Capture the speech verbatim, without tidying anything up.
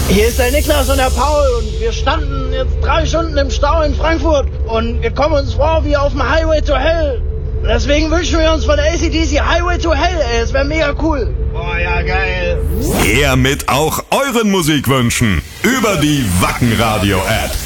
Hier ist der Niklas und der Paul und wir standen jetzt drei Stunden im Stau in Frankfurt und wir kommen uns vor wie auf dem Highway to Hell. Deswegen wünschen wir uns von A C D C Highway to Hell, ey, es wäre mega cool. Boah, ja geil. Her mit auch euren Musikwünschen über die Wacken Radio App.